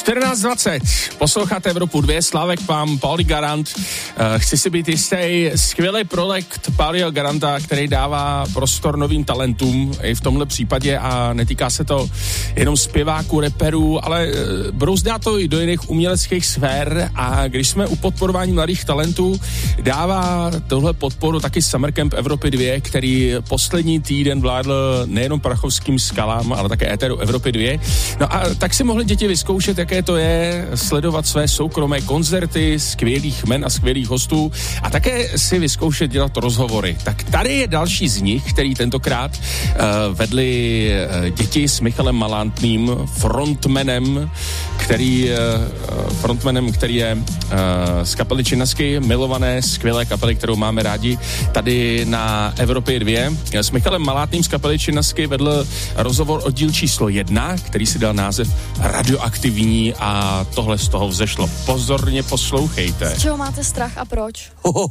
14:20. Posloucháte Evropu 2, Slávek Pam, Pauli Garant. Chci si být jistý, skvělý projekt Pauliho Garanta, který dává prostor novým talentům i v tomhle případě a netýká se to jenom zpěváků, reperů, ale brouzdá to i do jiných uměleckých sfér a když jsme u podporování mladých talentů, dává tohle podporu taky Summer Camp Evropy 2, který poslední týden vládl nejenom prachovským skalám, ale také éteru Evropy 2. No a tak si mohli děti vyzkoušet, jaké to je sledovat své soukromé koncerty skvělých men a skvělých hostů a také si vyzkoušet dělat rozhovory. Tak tady je další z nich, který tentokrát vedli děti s Michalem Malantným, frontmanem, který je z kapely Činasky, milované, skvělé kapely, kterou máme rádi tady na Evropě 2. S Michalem Malantným z kapely Činasky vedl rozhovor o díl číslo 1, který si dal název Radioaktivní a tohle z toho vzešlo. Pozorně poslouchejte. Z čeho máte strach a proč?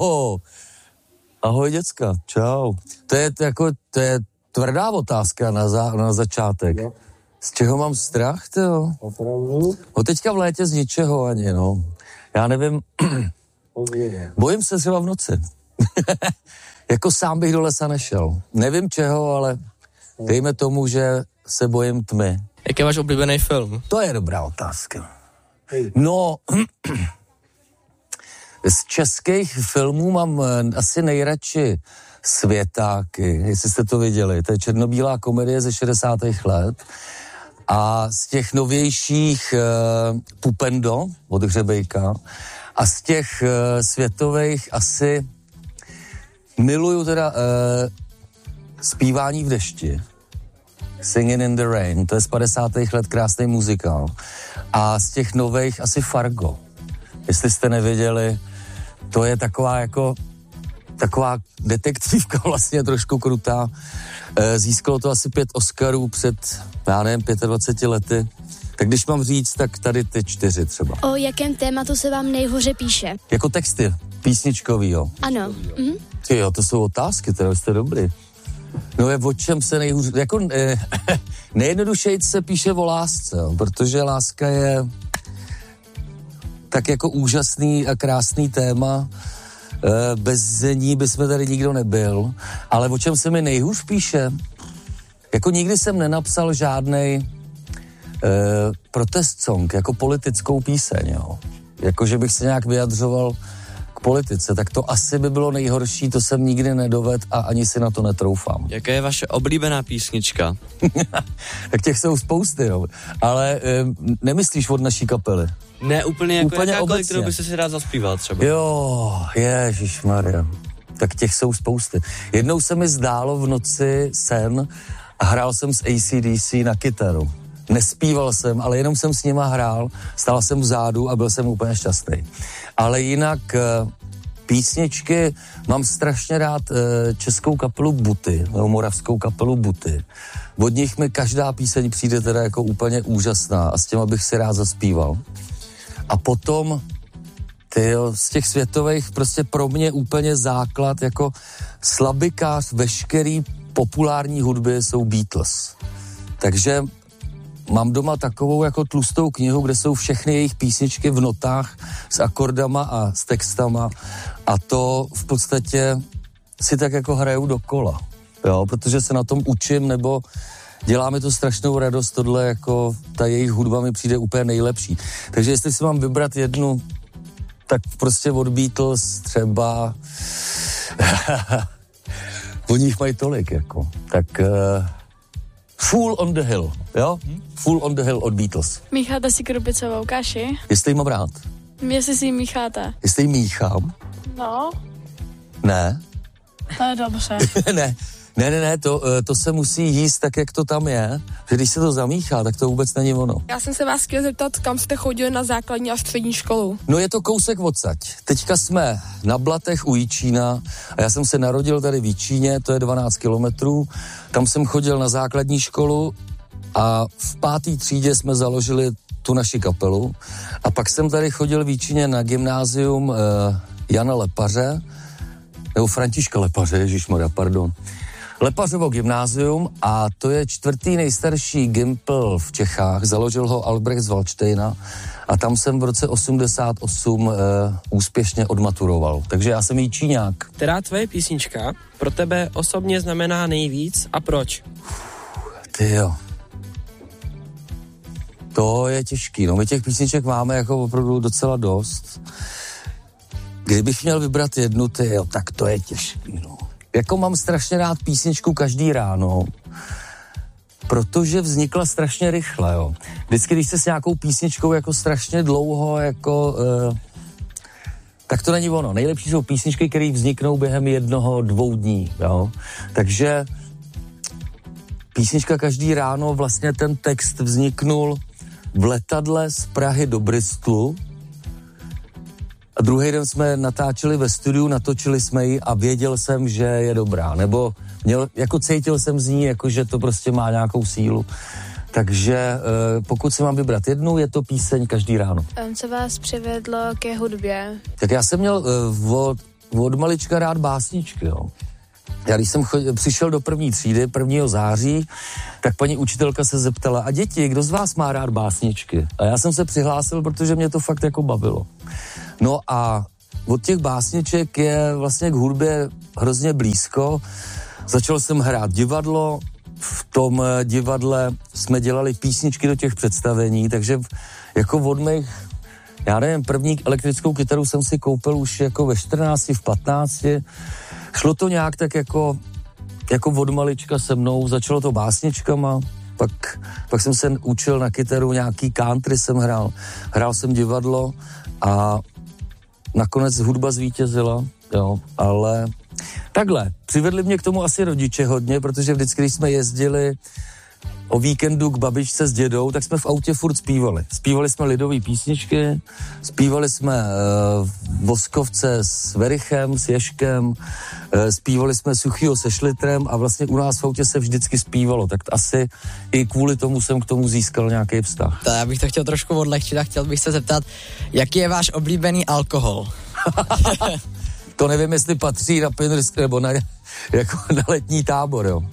Ahoj děcka, čau. To je tvrdá otázka na začátek. No. Z čeho mám strach, tyjo? Opravdu? No teďka v létě z ničeho ani, no. Já nevím. Bojím se třeba v noci. Jako sám bych do lesa nešel. Nevím čeho, ale dejme tomu, že se bojím tmy. Jaký máš oblíbený film? To je dobrá otázka. No, z českých filmů mám asi nejradši Světáky, jestli jste to viděli. To je černobílá komedie ze 60. let. A z těch novějších Pupendo od Hřebejka a z těch světových asi miluju teda Zpívání v dešti. Singing in the Rain, to je z 50. let krásný muzikál. A z těch nových asi Fargo. Jestli jste nevěděli, to je taková detektivka vlastně trošku krutá. Získalo to asi 5 Oscarů před, 25 lety. Tak když mám říct, tak tady ty 4 třeba. O jakém tématu se vám nejhůře píše? Jako texty, písničkový, jo. Ano. Jo, to jsou otázky, teda jste dobrý. No je, o čem se nejhůř... Jako nejjednodušejc se píše o lásce, jo, protože láska je tak jako úžasný a krásný téma. Bez ní bychom tady nikdo nebyl. Ale o čem se mi nejhůř píše? Jako nikdy jsem nenapsal žádnej protest song, jako politickou píseň, jo. Jako, že bych se nějak vyjadřoval k politice, tak to asi by bylo nejhorší, to jsem nikdy nedovedl a ani si na to netroufám. Jaká je vaše oblíbená písnička? Tak těch jsou spousty, jo. Ale nemyslíš od naší kapely? Ne, úplně jako úplně jakákoliv, kterou byste si rád zaspíval třeba. Jo, ježišmarja. Tak těch jsou spousty. Jednou se mi zdálo v noci sen a hrál jsem s AC/DC na kytaru. Nespíval jsem, ale jenom jsem s nima hrál, stál jsem vzadu a byl jsem úplně šťastný. Ale jinak písničky, mám strašně rád českou kapelu Buty, moravskou kapelu Buty. Od nich mi každá píseň přijde teda jako úplně úžasná a s těma bych si rád zaspíval. A potom z těch světových prostě pro mě úplně základ, jako slabikář veškerý populární hudby jsou Beatles. Takže mám doma takovou jako tlustou knihu, kde jsou všechny jejich písničky v notách s akordama a s textama a to v podstatě si tak jako hraju dokola, jo, protože se na tom učím nebo dělá mi to strašnou radost, tohle jako ta jejich hudba mi přijde úplně nejlepší. Takže jestli si mám vybrat jednu, tak prostě od Beatles třeba od nich mají tolik, jako. Tak Fool on the Hill, jo? Fool on the Hill od Beatles. Mícháte si krupicovou kaši? Jestli jí mám rád. Jestli si ji mícháte? Jestli jí míchám? No. Ne. To je dobře. Ne, to se musí jíst tak, jak to tam je, že když se to zamíchá, tak to vůbec není ono. Já jsem se vás chtěl zeptat, kam jste chodili na základní a střední školu? No je to kousek odsaď. Teďka jsme na Blatech u Jičína a já jsem se narodil tady v Jičíně, to je 12 kilometrů. Tam jsem chodil na základní školu a v 5. třídě jsme založili tu naši kapelu a pak jsem tady chodil v Jičíně na gymnázium Jana Lepaře, nebo Františka Lepaře, ježišmarja, pardon. Lepařovo gymnázium a to je 4. nejstarší gympl v Čechách, založil ho Albrecht z Valdštejna a tam jsem v roce 88 úspěšně odmaturoval, takže já jsem Číňák. Která tvoje písnička pro tebe osobně znamená nejvíc a proč? Tyjo. To je těžký, no my těch písniček máme jako opravdu docela dost. Kdybych měl vybrat jednu, tyjo, tak to je těžký, no. Jako mám strašně rád písničku Každý ráno, protože vznikla strašně rychle, jo. Vždycky, když se s nějakou písničkou jako strašně dlouho, jako, tak to není ono. Nejlepší jsou písničky, které vzniknou během 1-2 dní, jo. Takže písnička Každý ráno, vlastně ten text vzniknul v letadle z Prahy do Bristolu a druhý den jsme natáčeli ve studiu, natočili jsme ji a věděl jsem, že je dobrá, nebo jako cítil jsem z ní, jako že to prostě má nějakou sílu. Takže pokud si mám vybrat jednu, je to píseň Každý ráno. Co vás přivedlo ke hudbě? Tak já jsem měl od malička rád básničky, jo. Já když jsem přišel do 1. třídy, 1. září, tak paní učitelka se zeptala, a děti, kdo z vás má rád básničky? A já jsem se přihlásil, protože mě to fakt jako bavilo. No a od těch básniček je vlastně k hudbě hrozně blízko. Začal jsem hrát divadlo, v tom divadle jsme dělali písničky do těch představení, takže jako od mých, já nevím, první elektrickou kytaru jsem si koupil už jako ve 14, v 15. Šlo to nějak tak jako od malička se mnou, začalo to básničkama, pak jsem se učil na kytaru, nějaký country jsem hrál jsem divadlo a nakonec hudba zvítězila, jo, ale takhle, přivedli mě k tomu asi rodiče hodně, protože vždycky, když jsme jezdili o víkendu k babičce s dědou, tak jsme v autě furt zpívali. Zpívali jsme lidové písničky, zpívali jsme Voskovce s Verichem, s Ježkem, zpívali jsme Suchýho se Šlitrem a vlastně u nás v autě se vždycky zpívalo, tak asi i kvůli tomu jsem k tomu získal nějaký vztah. Tak já bych to chtěl trošku odlehčit a chtěl bych se zeptat, jaký je váš oblíbený alkohol? To nevím, jestli patří na Pinterest nebo jako na letní tábor, jo.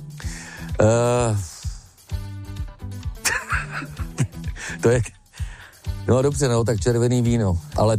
To je, no dobře, no, tak červený víno, ale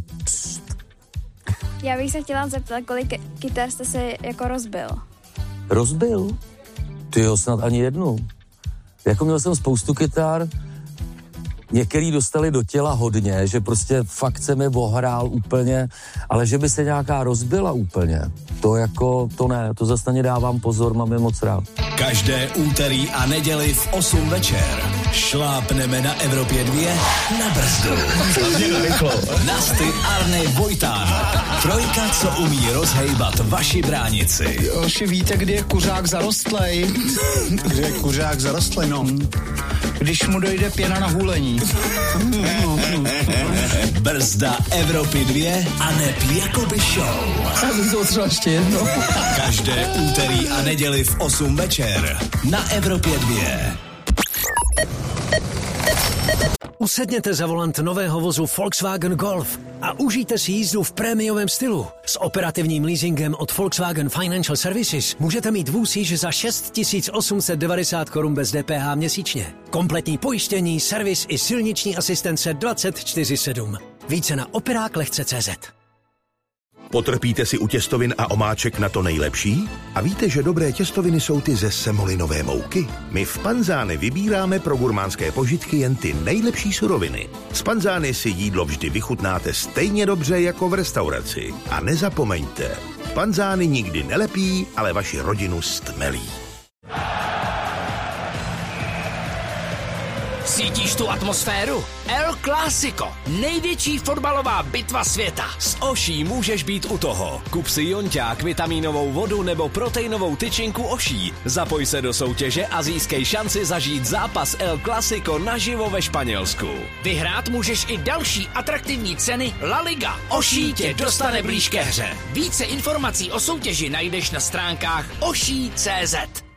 Já bych se chtěla zeptat, kolik kytar jste si jako rozbil? Rozbil? Tyjo, snad ani jednu. Jako měl jsem spoustu kytar, některý dostali do těla hodně, že prostě fakt jsem je ohrál úplně, ale že by se nějaká rozbila úplně, to jako, to ne, to zase na ně dávám pozor, mám je moc rád. Každé úterý a neděli v 8 večer šlápneme na Evropě 2 na brzdu. Nasty Arnej Vojtán. Trojka, co umí rozhejbat vaši bránici. Joši, víte, kdy je kuřák zarostlej? Kdy je kuřák zarostlej, no? Když mu dojde pěna na hůlení. Brzda Evropy 2 a neb Jakoby show. Abych to třeba ještě jedno. Každé úterý a neděli v 8 večer na Evropě 2. Usedněte za volant nového vozu Volkswagen Golf a užijte si jízdu v prémiovém stylu. S operativním leasingem od Volkswagen Financial Services můžete mít vůz již za 6 890 korun bez DPH měsíčně. Kompletní pojištění, servis i silniční asistence 24/7. Více na operáklehce.cz. Potrpíte si u těstovin a omáček na to nejlepší? A víte, že dobré těstoviny jsou ty ze semolinové mouky? My v Panzány vybíráme pro gurmánské požitky jen ty nejlepší suroviny. Z Panzány si jídlo vždy vychutnáte stejně dobře jako v restauraci. A nezapomeňte, Panzány nikdy nelepí, ale vaši rodinu stmelí. Cítíš tu atmosféru? El Clásico, největší fotbalová bitva světa. S Oší můžeš být u toho. Kup si jonťák, vitamínovou vodu nebo proteinovou tyčinku Oší. Zapoj se do soutěže a získej šanci zažít zápas El Clásico naživo ve Španělsku. Vyhrát můžeš i další atraktivní ceny La Liga. Oší tě dostane blíž ke hře. Více informací o soutěži najdeš na stránkách oší.cz.